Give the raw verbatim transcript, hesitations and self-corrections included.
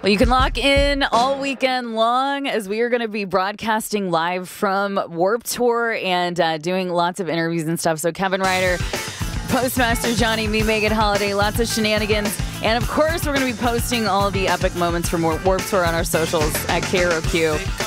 Well, you can lock in all weekend long as we are going to be broadcasting live from Warped Tour and uh, doing lots of interviews and stuff. So Kevin Ryder, Postmaster Johnny, me, Megan Holiday, lots of shenanigans. And of course, we're going to be posting all the epic moments from Warped Tour on our socials at K R O Q.